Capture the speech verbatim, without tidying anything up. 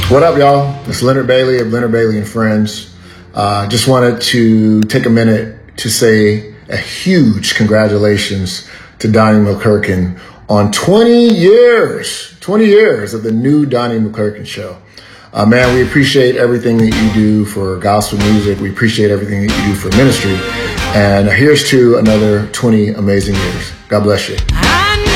What up, y'all? It's Leonard Bailey of Leonard Bailey and Friends. Uh, just wanted to take a minute to say a huge congratulations to Donnie McClurkin on twenty years, twenty years of the new Donnie McClurkin Show. Uh, man, we appreciate everything that you do for gospel music. We appreciate everything that you do for ministry. And here's to another twenty amazing years. God bless you.